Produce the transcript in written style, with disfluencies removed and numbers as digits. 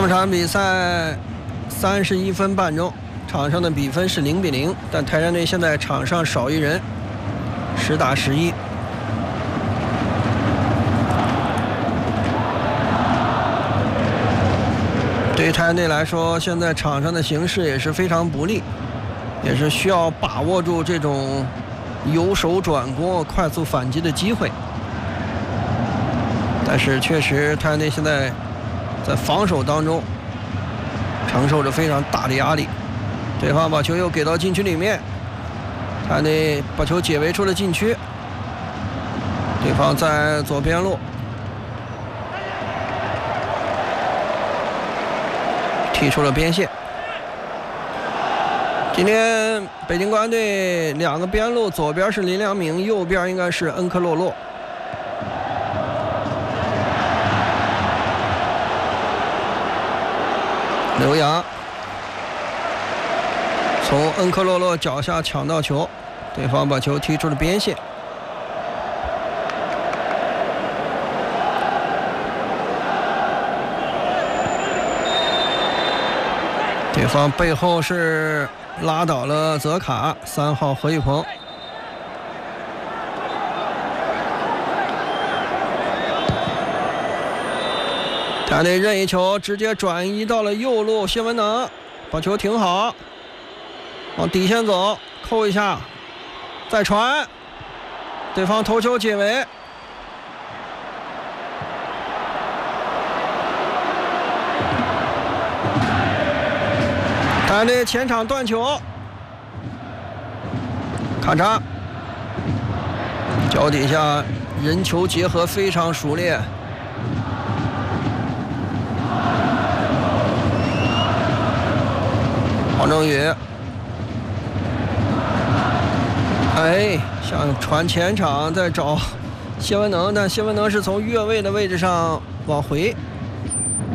上半场比赛31分半钟，场上的比分是0-0，但泰山队现在场上少一人，10打11。对于泰山队来说，现在场上的形势也是非常不利，也是需要把握住这种由守转攻、快速反击的机会。但是确实，泰山队现在在防守当中承受着非常大的压力。对方把球又给到禁区里面，泰山队把球解围出了禁区，对方在左边路踢出了边线。今天北京国安队2个边路，左边是林良铭，右边应该是恩科洛洛。刘洋从恩科洛洛脚下抢到球，对方把球踢出了边线。对方背后是拉倒了泽卡，3号何玉鹏。泰山队任意球直接转移到了右路，谢文能把球停好，往底线走，扣一下，再传，对方头球解围。泰山队前场断球，卡扎脚底下人球结合非常熟练。黄正宇，想传前场再找谢文能，但谢文能是从越位的位置上往回，